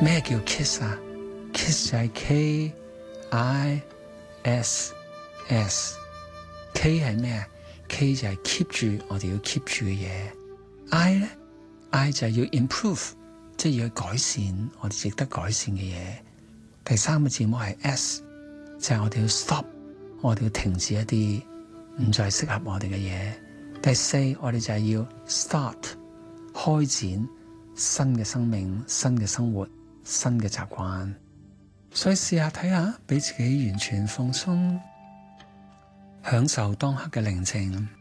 咩叫 kiss 啊 ？kiss 就係 KISS。K 係咩啊 ？K 就係 keep 住我哋要 keep 住嘅嘢。I 咧 ，I 就係要 improve， 即係要改善我哋值得改善嘅嘢。第三個字母係 S， 就係我哋要 stop， 我哋要停止一啲唔再適合我哋嘅嘢。第四，我哋就係要 start， 開展新嘅生命、新嘅生活、新嘅習慣。所以試下睇下，俾自己完全放鬆，享受當刻嘅寧靜。